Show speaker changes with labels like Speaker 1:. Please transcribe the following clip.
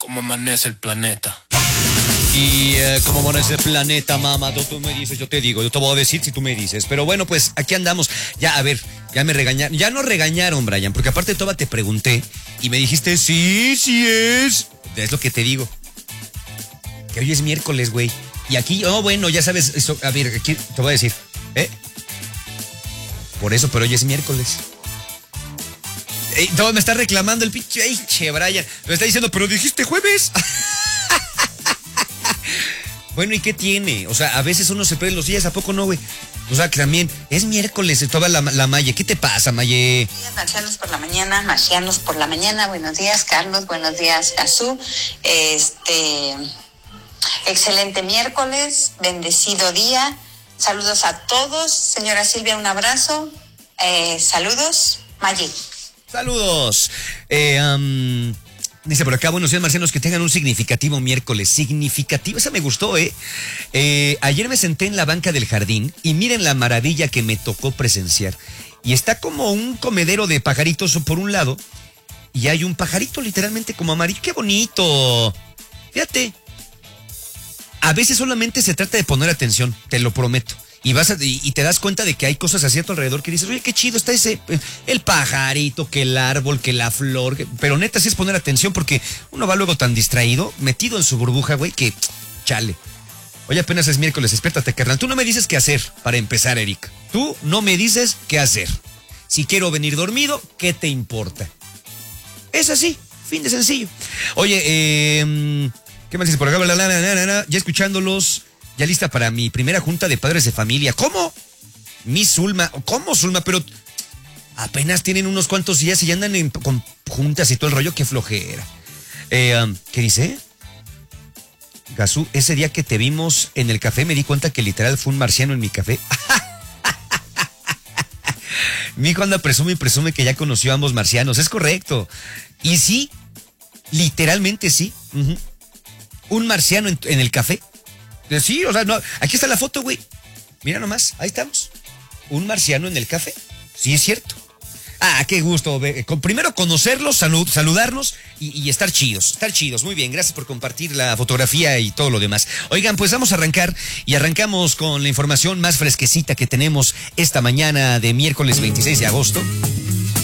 Speaker 1: cómo amanece el planeta.
Speaker 2: Y cómo amanece el planeta, mamá, tú me dices, yo te digo, yo te voy a decir si tú me dices. Pero bueno, pues aquí andamos. Ya, a ver, ya me regañaron. Ya no regañaron, Brian, porque aparte de todo te pregunté y me dijiste, sí, sí es. Es lo que te digo. Que hoy es miércoles, güey. Y aquí, bueno, ya sabes, eso, a ver, aquí te voy a decir, por eso, pero hoy es miércoles. Todo me está reclamando el pinche, Brian. Me está diciendo, pero dijiste jueves. Bueno, ¿y qué tiene? O sea, a veces uno se pierde los días, ¿a poco no, güey? O sea, que también es miércoles, toda la Maye. ¿Qué te pasa, Maye?
Speaker 3: Marcianos por la mañana, Marcianos por la mañana. Buenos días, Carlos. Buenos días, Azú. Excelente miércoles, bendecido día. Saludos a todos. Señora Silvia, un abrazo. Saludos, Maye.
Speaker 2: Saludos. Dice por acá, buenos días, marcianos, que tengan un significativo miércoles. Significativo, esa me gustó, Ayer me senté en la banca del jardín y miren la maravilla que me tocó presenciar. Y está como un comedero de pajaritos por un lado y hay un pajarito literalmente como amarillo. ¡Qué bonito! Fíjate. A veces solamente se trata de poner atención, te lo prometo. Y te das cuenta de que hay cosas así a tu alrededor que dices, oye, qué chido está el pajarito, que el árbol, que la flor. Pero neta sí es poner atención porque uno va luego tan distraído, metido en su burbuja, güey, que chale. Hoy apenas es miércoles, despiértate, carnal. Tú no me dices qué hacer para empezar, Eric. Tú no me dices qué hacer. Si quiero venir dormido, ¿qué te importa? Es así, fin de sencillo. Oye, ¿qué más dices por acá? Ya escuchándolos. Ya lista para mi primera junta de padres de familia. ¿Cómo? Mi Zulma. ¿Cómo, Zulma? Pero apenas tienen unos cuantos días y ya andan con juntas y todo el rollo. Qué flojera. ¿Qué dice? Gazú, ese día que te vimos en el café me di cuenta que literal fue un marciano en mi café. Mi hijo anda presume y presume que ya conoció a ambos marcianos. Es correcto. Y sí, literalmente sí. Un marciano en el café. Sí, o sea, no, aquí está la foto, güey. Mira nomás, ahí estamos. Un marciano en el café. Sí, es cierto. Qué gusto. Primero conocerlos, saludarnos y estar chidos. Estar chidos. Muy bien, gracias por compartir la fotografía y todo lo demás. Oigan, pues vamos a arrancar y arrancamos con la información más fresquecita que tenemos esta mañana de miércoles 26 de agosto.